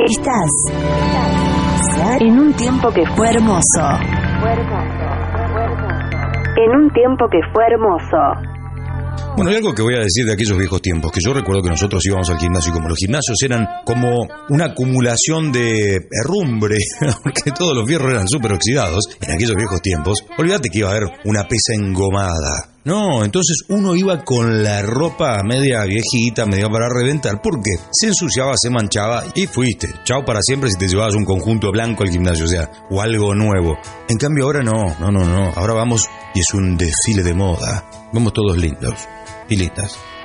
Estás en un tiempo que fue hermoso. En un tiempo que fue hermoso. Bueno, hay algo que voy a decir de aquellos viejos tiempos, que yo recuerdo que nosotros íbamos al gimnasio y como los gimnasios eran como una acumulación de herrumbre, porque todos los fierros eran súper oxidados, en aquellos viejos tiempos, olvídate que iba a haber una pesa engomada. No, entonces uno iba con la ropa media viejita, media para reventar, porque se ensuciaba, se manchaba y fuiste. Chao para siempre si te llevabas un conjunto blanco al gimnasio, o sea, o algo nuevo. En cambio ahora no. Ahora vamos y es un desfile de moda. Vamos todos lindos y lindas.